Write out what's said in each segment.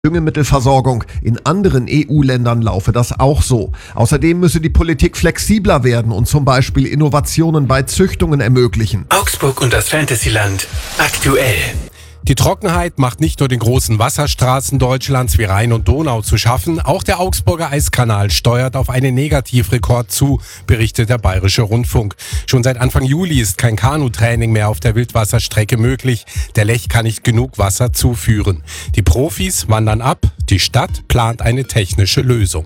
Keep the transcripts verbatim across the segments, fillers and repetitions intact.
Düngemittelversorgung. In anderen E U-Ländern laufe das auch so. Außerdem müsse die Politik flexibler werden und zum Beispiel Innovationen bei Züchtungen ermöglichen. Augsburg und das Fantasyland aktuell. Die Trockenheit macht nicht nur den großen Wasserstraßen Deutschlands wie Rhein und Donau zu schaffen, auch der Augsburger Eiskanal steuert auf einen Negativrekord zu, berichtet der Bayerische Rundfunk. Schon seit Anfang Juli ist kein Kanutraining mehr auf der Wildwasserstrecke möglich. Der Lech kann nicht genug Wasser zuführen. Die Profis wandern ab, die Stadt plant eine technische Lösung.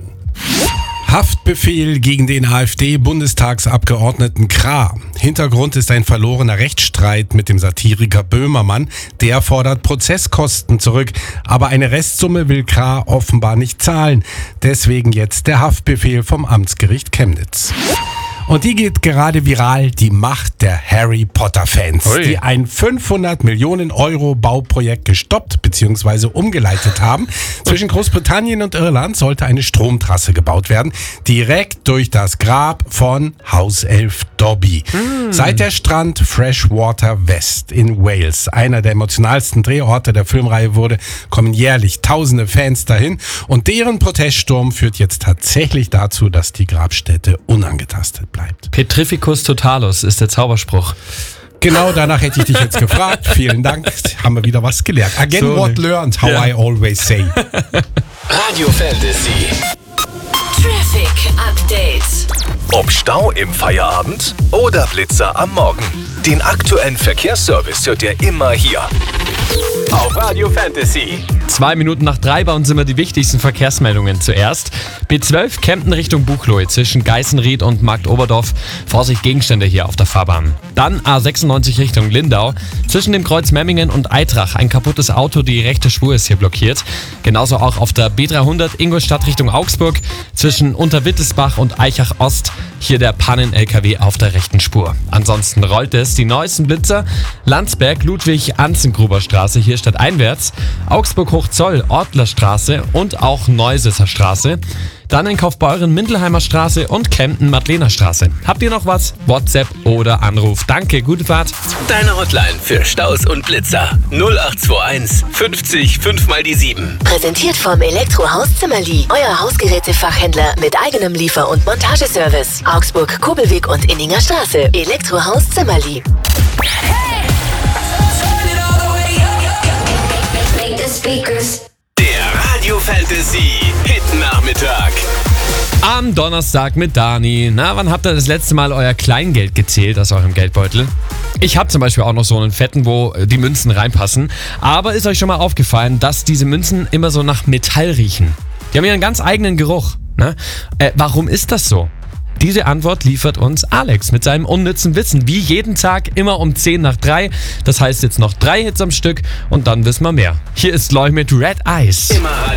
Haftbefehl gegen den AfD-Bundestagsabgeordneten Krah. Hintergrund ist ein verlorener Rechtsstreit mit dem Satiriker Böhmermann. Der fordert Prozesskosten zurück, aber eine Restsumme will Krah offenbar nicht zahlen. Deswegen jetzt der Haftbefehl vom Amtsgericht Chemnitz. Und die geht gerade viral, die Macht der Harry Potter-Fans, Ui. die ein fünfhundert Millionen Euro Bauprojekt gestoppt bzw. umgeleitet haben. Zwischen Großbritannien und Irland sollte eine Stromtrasse gebaut werden, direkt durch das Grab von Hauself Dobby. Mm. Seit der Strand Freshwater West in Wales einer der emotionalsten Drehorte der Filmreihe wurde, kommen jährlich tausende Fans dahin und deren Proteststurm führt jetzt tatsächlich dazu, dass die Grabstätte unangetastet bleibt. Petrificus totalus ist der Zauberspruch. Genau, danach hätte ich dich jetzt gefragt. Vielen Dank, haben wir wieder was gelernt. Again so what learned, how ja. I always say. Radio Fantasy. Traffic Update. Ob Stau im Feierabend oder Blitzer am Morgen. Den aktuellen Verkehrsservice hört ihr immer hier. Auf Radio Fantasy. Zwei Minuten nach drei bei uns sind wir die wichtigsten Verkehrsmeldungen zuerst. B zwölf Kempten Richtung Buchloe zwischen Geißenried und Marktoberdorf. Vorsicht, Gegenstände hier auf der Fahrbahn. Dann A sechsundneunzig Richtung Lindau. Zwischen dem Kreuz Memmingen und Eitrach ein kaputtes Auto, die rechte Spur ist hier blockiert. Genauso auch auf der B dreihundert Ingolstadt Richtung Augsburg. Zwischen Unterwittelsbach und Eichach Ost. Hier der Pannen-L K W auf der rechten Spur. Ansonsten rollt es. Die neuesten Blitzer. Landsberg, Ludwig-Anzengruber Straße hier stadteinwärts. Augsburg Hochzoll, Ortlerstraße und auch Neusesser Straße. Dann in Kaufbeuren Mindelheimer Straße und Kempten Madlener Straße. Habt ihr noch was? WhatsApp oder Anruf. Danke, gute Fahrt. Deine Hotline für Staus und Blitzer. null acht zwei eins fünfzig fünf mal die sieben. Präsentiert vom Elektrohaus Zimmerli. Euer Hausgerätefachhändler mit eigenem Liefer- und Montageservice. Augsburg, Kobelweg und Inninger Straße. Elektrohaus Zimmerli. Der Radio Fantasy Hit Nachmittag. Am Donnerstag mit Dani. Na, wann habt ihr das letzte Mal euer Kleingeld gezählt aus eurem Geldbeutel? Ich habe zum Beispiel auch noch so einen fetten, wo die Münzen reinpassen. Aber ist euch schon mal aufgefallen, dass diese Münzen immer so nach Metall riechen? Die haben ja einen ganz eigenen Geruch. Ne? Äh, warum ist das so? Diese Antwort liefert uns Alex mit seinem unnützen Wissen. Wie jeden Tag, immer um zehn nach drei. Das heißt jetzt noch drei Hits am Stück und dann wissen wir mehr. Hier ist Loy mit Red Eyes. Immer